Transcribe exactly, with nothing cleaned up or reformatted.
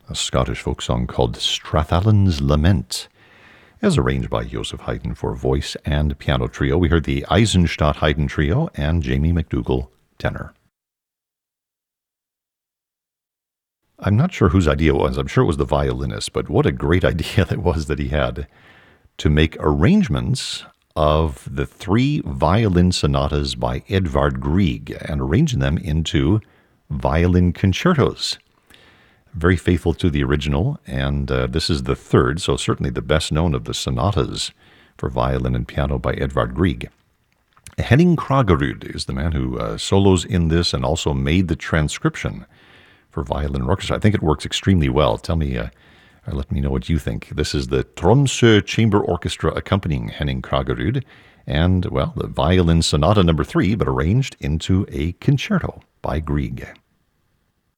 a Scottish folk song called Strathallan's Lament, as arranged by Joseph Haydn for voice and piano trio. We heard the Eisenstadt Haydn Trio and Jamie McDougall tenor. I'm not sure whose idea it was. I'm sure it was the violinist, but what a great idea that was that he had to make arrangements of the three violin sonatas by Edvard Grieg and arranging them into violin concertos. Very faithful to the original, and uh, this is the third, so certainly the best known of the sonatas for violin and piano by Edvard Grieg. Henning Kraggerud is the man who uh, solos in this and also made the transcription for violin and orchestra. I think it works extremely well. Tell me, uh, or let me know what you think. This is the Tromsø Chamber Orchestra accompanying Henning Kraggerud, and, well, the violin sonata number three, but arranged into a concerto by Grieg.